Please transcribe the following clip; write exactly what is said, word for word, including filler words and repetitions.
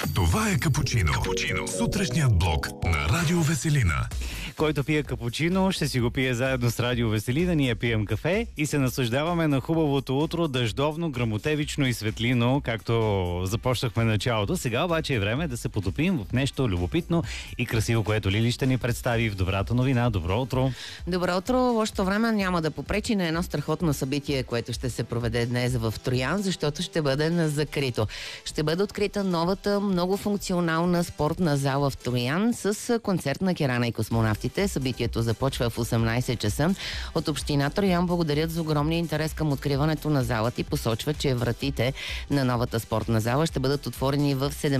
Това е Капучино. Капучино. Сутрешният блок на Радио Веселина. Който пие капучино, ще си го пие заедно с Радио Веселина. Ние пием кафе и се наслаждаваме на хубавото утро, дъждовно, грамотевично и светлино, както започнахме началото. Сега обаче е време да се потопим в нещо любопитно и красиво, което Лили ще ни представи в добрата новина. Добро утро! Добро утро! Лошото време няма да попречи на едно страхотно събитие, което ще се проведе днес в Троян, защото ще бъде на закрито. Ще бъде открита новата многофункционална спортна зала в Троян с концерт на Керана и космонавтите. Събитието започва в осемнайсет часа. От община Троян благодарят за огромния интерес към откриването на залата и посочват, че вратите на новата спортна зала ще бъдат отворени в